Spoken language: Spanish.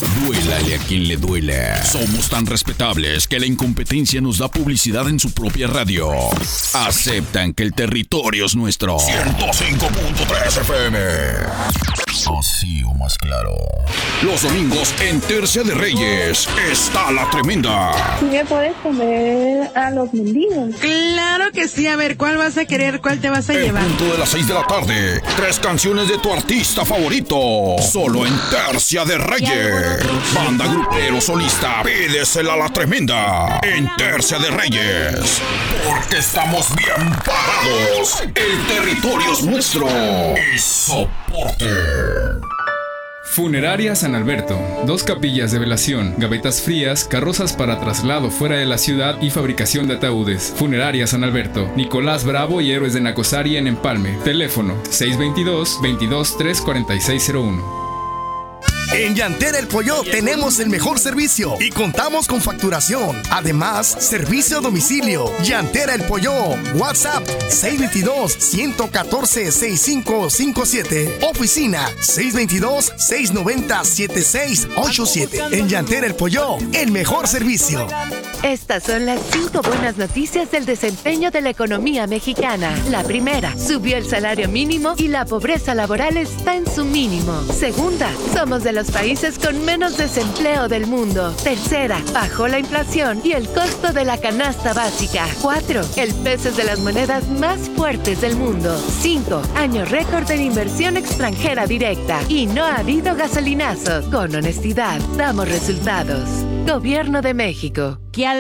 Duélale a quien le duela. Somos tan respetables que la incompetencia nos da publicidad en su propia radio. Aceptan que el territorio es nuestro. 105.3 FM. Así o más claro. Los domingos en Tercia de Reyes está la tremenda. ¿Sí me puedes comer a los mendigos? Claro que sí. A ver, ¿cuál vas a querer? ¿Cuál te vas a llevar? En punto de las 6 de la tarde. 3 canciones de tu artista favorito. Solo en Tercia de Reyes. Banda, grupero, solista. Pídesela a la tremenda. En Tercia de Reyes. Porque estamos bien parados. El territorio es nuestro. Y soporte. Funeraria San Alberto. 2 capillas de velación, gavetas frías, carrozas para traslado fuera de la ciudad y fabricación de ataúdes. Funeraria San Alberto. Nicolás Bravo y Héroes de Nacosari en Empalme. Teléfono 622-22-34601. En Llantera El Pollo tenemos el mejor servicio y contamos con facturación. Además, servicio a domicilio. Llantera El Pollo. WhatsApp 622-114-6557. Oficina 622-690-7687. En Llantera El Pollo, el mejor servicio. Estas son las 5 buenas noticias del desempeño de la economía mexicana. La primera, subió el salario mínimo y la pobreza laboral está en su mínimo. Segunda, somos de los países con menos desempleo del mundo. Tercera, bajó la inflación y el costo de la canasta básica. 4, el peso es de las monedas más fuertes del mundo. 5, año récord en inversión extranjera directa. Y no ha habido gasolinazos. Con honestidad, damos resultados. Gobierno de México.